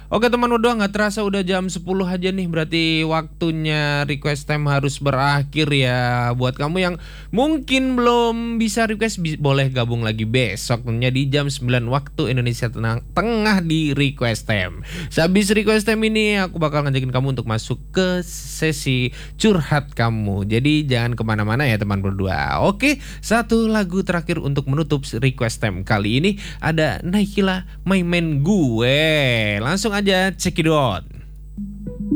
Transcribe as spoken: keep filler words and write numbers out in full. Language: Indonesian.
Oke teman udah nggak terasa udah jam sepuluh aja nih, berarti waktunya request time harus berakhir ya. Buat kamu yang mungkin belum bisa request, bi- boleh gabung lagi besok tentunya di jam sembilan waktu Indonesia Tenang, Tengah di request time. Sehabis request time ini aku bakal ngajakin kamu untuk masuk ke sesi curhat kamu. Jadi jangan kemana-mana ya teman berdua. Oke, satu lagu terakhir untuk menutup request time kali ini ada Naikila My Man Gue. Langsung aja check it out.